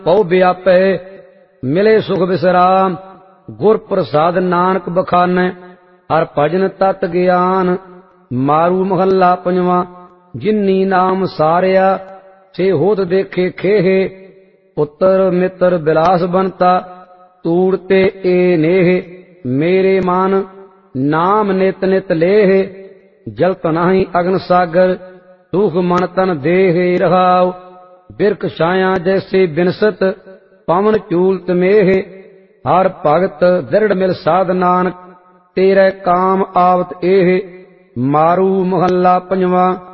ਪਉ ਵਿਆਪੈ ਮਿਲੇ ਸੁਖ ਵਿਸਰਾਮ। ਗੁਰ ਪ੍ਰਸਾਦ ਨਾਨਕ ਬਖਾਨੈ ਹਰ ਭਜਨ ਤਤ ਗਿਆਨ। ਮਾਰੂ ਮਹੱਲਾ ਪੰਜਵਾਂ। ਜਿਨੀ ਨਾਮ ਸਾਰਿਆ ਸੇ ਹੋਤ ਦੇਖੇ ਖੇਹੇ। ਪੁੱਤਰ ਮਿੱਤਰ ਬਿਲਾਸ ਬੰਤਾ ਤੂੜ ਤੇ ਏ ਨੇਹ। ਮੇਰੇ ਮਨ ਨਾਮ ਨਿਤ ਨਿਤ ਲੇਹ। ਜਲਤ ਨਾਹੀ ਅਗਨ ਸਾਗਰ ਦੁਖ ਮਨ ਤਨ ਦੇਹ। ਰਹਾਉ ਬਿਰਖ ਛਾਇਆ ਜੈਸੇ ਬਿਨਸਤ ਪਵਨ ਝੂਲਤ ਮੇਹ। ਹਰ ਭਗਤ ਦ੍ਰਿੜ ਮਿਲ ਸਾਧ ਨਾਨਕ ਤੇਰੇ ਕਾਮ ਆਵਤ ਏਹ। ਮਾਰੂ ਮਹੱਲਾ ਪੰਜਵਾਂ।